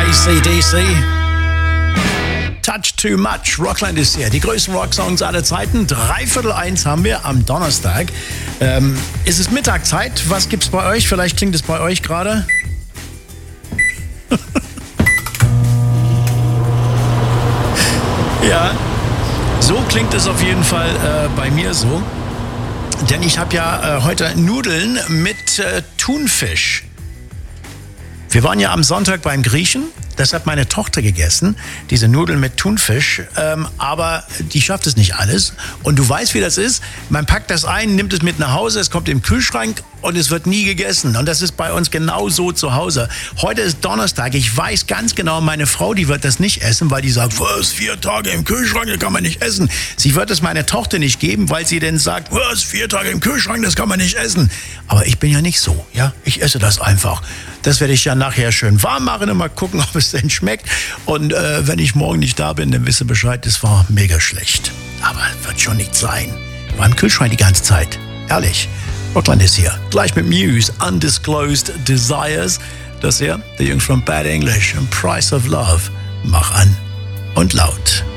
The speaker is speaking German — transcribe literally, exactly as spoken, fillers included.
A C D C. Touch Too Much. Rockland ist hier. Die größten Rocksongs aller Zeiten. Dreiviertel eins haben wir am Donnerstag. Ähm, ist es Mittagszeit? Was gibt's bei euch? Vielleicht klingt es bei euch gerade. Ja, so klingt es auf jeden Fall äh, bei mir so. Denn ich habe ja äh, heute Nudeln mit äh, Thunfisch. Wir waren ja am Sonntag beim Griechen. Das hat meine Tochter gegessen, diese Nudeln mit Thunfisch. Ähm, aber die schafft es nicht alles. Und du weißt, wie das ist. Man packt das ein, nimmt es mit nach Hause, es kommt im Kühlschrank und es wird nie gegessen. Und das ist bei uns genauso zu Hause. Heute ist Donnerstag. Ich weiß ganz genau, meine Frau, die wird das nicht essen, weil die sagt, was, vier Tage im Kühlschrank, das kann man nicht essen. Sie wird es meiner Tochter nicht geben, weil sie dann sagt, was, vier Tage im Kühlschrank, das kann man nicht essen. Aber ich bin ja nicht so, ja. Ich esse das einfach. Das werde ich ja nachher schön warm machen und mal gucken, ob es denn schmeckt. Und äh, wenn ich morgen nicht da bin, dann wisst ihr Bescheid, das war mega schlecht. Aber wird schon nicht sein. War im Kühlschrank die ganze Zeit. Ehrlich. Rockland ist hier. Gleich mit Muse, Undisclosed Desires. Das hier, die Jungs von Bad English und Price of Love. Mach an und laut.